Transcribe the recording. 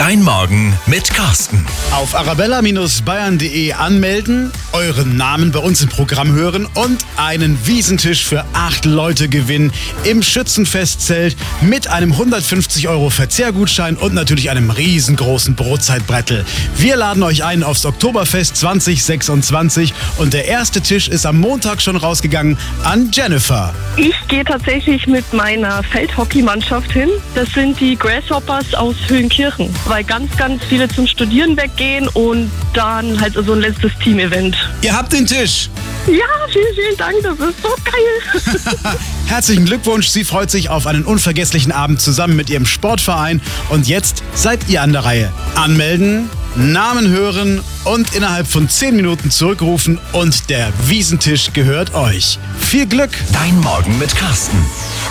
Dein Morgen mit Carsten. Auf arabella-bayern.de anmelden, euren Namen bei uns im Programm hören und einen Wiesentisch für 8 Leute gewinnen im Schützenfestzelt mit einem 150 € Verzehrgutschein und natürlich einem riesengroßen Brotzeitbrettel. Wir laden euch ein aufs Oktoberfest 2026 und der erste Tisch ist am Montag schon rausgegangen an Jennifer. Ich gehe tatsächlich mit meiner Feldhockeymannschaft hin. Das sind die Grasshoppers aus Höhenkirchen, weil ganz viele zum Studieren weggehen und dann halt so ein letztes Team-Event. Ihr habt den Tisch. Ja, vielen Dank, das ist so geil. Herzlichen Glückwunsch, sie freut sich auf einen unvergesslichen Abend zusammen mit ihrem Sportverein. Und jetzt seid ihr an der Reihe. Anmelden, Namen hören und innerhalb von 10 Minuten zurückrufen und der Wiesentisch gehört euch. Viel Glück! Dein Morgen mit Carsten.